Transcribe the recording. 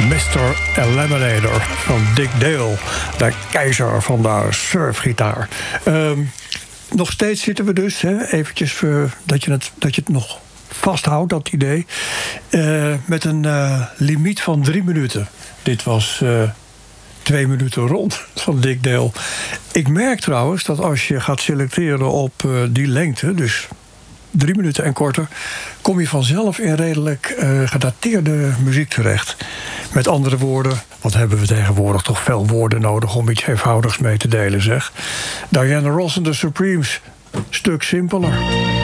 Mr. Eliminator van Dick Dale, de keizer van de surfgitaar. Nog steeds zitten we dus, eventjes dat je het nog vasthoudt, dat idee, met een limiet van 3 minuten. Dit was 2 minuten rond van Dick Dale. Ik merk trouwens dat als je gaat selecteren op die lengte, dus 3 minuten en korter, kom je vanzelf in redelijk gedateerde muziek terecht. Met andere woorden, wat hebben we tegenwoordig toch veel woorden nodig om iets eenvoudigs mee te delen, zeg. Diana Ross en de Supremes, stuk simpeler.